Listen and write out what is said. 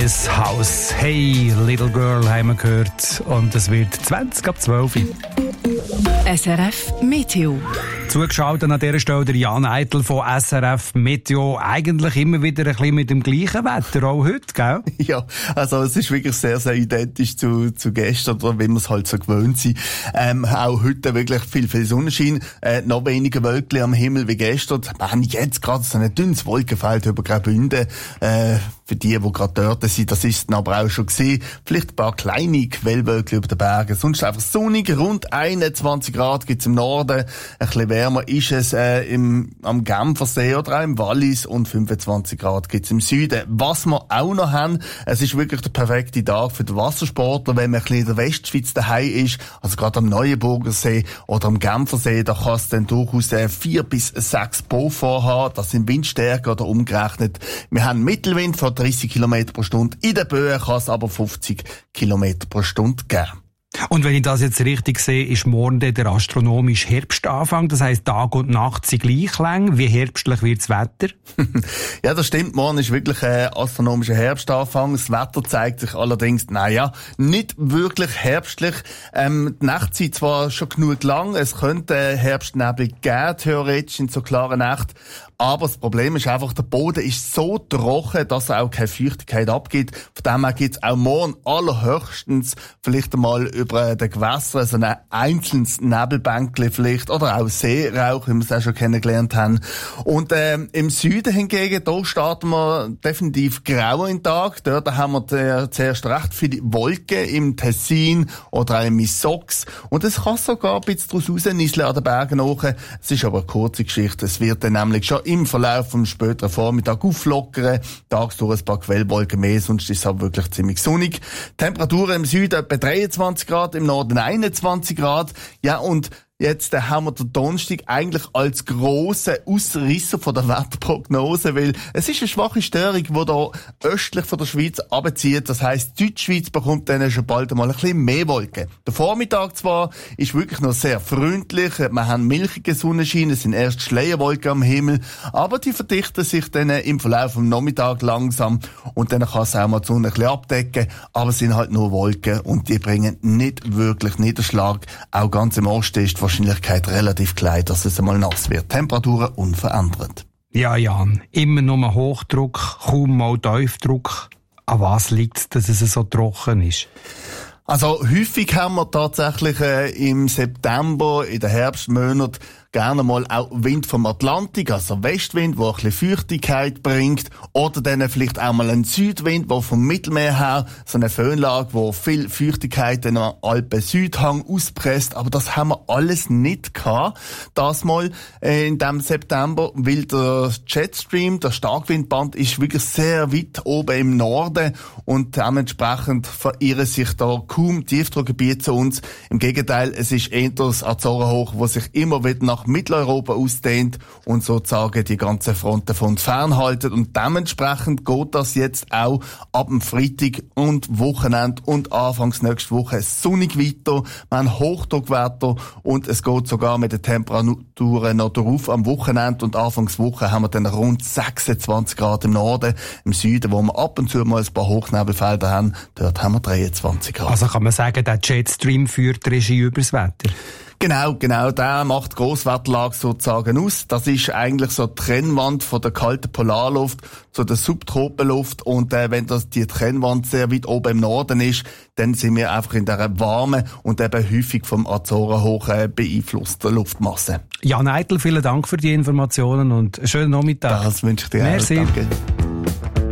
Beaches House. Hey, Little Girl haben wir gehört. Und es wird 20:12. SRF Meteo. Zugeschaut an dieser Stelle der Jan Eitel von SRF Meteo. Eigentlich immer wieder ein bisschen mit dem gleichen Wetter, auch heute, gell? Ja, also es ist wirklich sehr, sehr identisch zu gestern, oder wie wir es halt so gewöhnt sind. Auch heute wirklich viel Sonnenschein, noch weniger Wölkchen am Himmel wie gestern. Wir haben jetzt gerade so ein dünnes Wolkenfeld über Graubünden. Für die gerade dort sind, das ist es aber auch schon gesehen. Vielleicht ein paar kleine Quellwölkchen über den Bergen. Sonst einfach sonnig, rund 21 Grad gibt's im Norden. Ein bisschen wärmer ist es am Genfersee oder auch im Wallis und 25 Grad gibt's im Süden. Was wir auch noch haben, es ist wirklich der perfekte Tag für den Wassersportler, wenn man ein bisschen in der Westschweiz daheim ist, also gerade am Neuenburger See oder am Genfersee, da kann es dann durchaus 4 bis 6 Beaufort haben. Das sind Windstärke oder umgerechnet. Wir haben Mittelwind von 30 km pro Stunde. In den Böen kann es aber 50 km pro Stunde geben. Und wenn ich das jetzt richtig sehe, ist morgen der astronomische Herbstanfang. Das heisst, Tag und Nacht sind gleich lang. Wie herbstlich wird das Wetter? Ja, das stimmt. Morgen ist wirklich ein astronomischer Herbstanfang. Das Wetter zeigt sich allerdings, nicht wirklich herbstlich. Die Nacht sind zwar schon genug lang. Es könnte Herbstnebel geben, theoretisch in so klaren Nacht. Aber das Problem ist einfach, der Boden ist so trocken, dass er auch keine Feuchtigkeit abgibt. Von dem her gibt es auch morgen allerhöchstens vielleicht einmal über den Gewässern so ein einzelnes Nebelbänkchen vielleicht oder auch Seerauch, wie wir es auch schon kennengelernt haben. Und im Süden hingegen, da starten wir definitiv grau in den Tag. Dort haben wir zuerst recht viele Wolken im Tessin oder auch im Missox. Und es kann sogar ein bisschen daraus rausnieseln an den Bergen hoch. Es ist aber eine kurze Geschichte. Es wird dann nämlich schon im Verlauf vom späteren Vormittag auflockern. Tagsdurch ein paar Quellwolken mehr, sonst ist es aber wirklich ziemlich sonnig. Temperaturen im Süden etwa 23 Grad, im Norden 21 Grad. Ja, und jetzt haben wir den Donnerstag eigentlich als grossen Ausrisser von der Wetterprognose, weil es ist eine schwache Störung, die da östlich von der Schweiz runterzieht. Das heisst, die Deutschschweiz bekommt dann schon bald einmal ein bisschen mehr Wolken. Der Vormittag zwar ist wirklich noch sehr freundlich, wir haben milchige Sonnenschein, es sind erst Schleierwolken am Himmel, aber die verdichten sich dann im Verlauf des Nachmittags langsam und dann kann es auch mal die Sonne ein bisschen abdecken, aber es sind halt nur Wolken und die bringen nicht wirklich Niederschlag. Auch ganz im Osten ist die Wahrscheinlichkeit relativ klein, dass es einmal nass wird. Temperaturen unverändert. Ja, Jan, immer nur Hochdruck, kaum mal Tiefdruck. An was liegt es, dass es so trocken ist? Also häufig haben wir tatsächlich im September, in den Herbstmonaten, gerne mal auch Wind vom Atlantik, also Westwind, der ein bisschen Feuchtigkeit bringt, oder dann vielleicht auch mal ein Südwind, der vom Mittelmeer her so eine Föhnlage, wo viel Feuchtigkeit in den Alpen-Südhang auspresst, aber das haben wir alles nicht gehabt, das mal in dem September, weil der Jetstream, der Starkwindband, ist wirklich sehr weit oben im Norden und dementsprechend verirren sich da kaum Tiefdruckgebiete zu uns. Im Gegenteil, es ist eher das Azorenhoch, wo sich immer wieder nach Mitteleuropa ausdehnt und sozusagen die ganzen Fronten von uns fernhalten. Und dementsprechend geht das jetzt auch ab dem Freitag und Wochenende und anfangs nächste Woche sonnig weiter. Wir haben Hochdruckwetter und es geht sogar mit den Temperaturen noch drauf. Am Wochenende und Anfangswoche haben wir dann rund 26 Grad im Norden. Im Süden, wo wir ab und zu mal ein paar Hochnebelfelder haben, dort haben wir 23 Grad. Also kann man sagen, der Jetstream führt die Regie übers Wetter? Genau, der macht die Grosswetterlage sozusagen aus. Das ist eigentlich so die Trennwand von der kalten Polarluft zu der Subtropenluft. Und wenn die Trennwand sehr weit oben im Norden ist, dann sind wir einfach in dieser warmen und eben häufig vom Azorenhoch beeinflussten Luftmasse. Jan Eitel, vielen Dank für die Informationen und einen schönen Nachmittag. Das wünsche ich dir Merci. auch. Danke.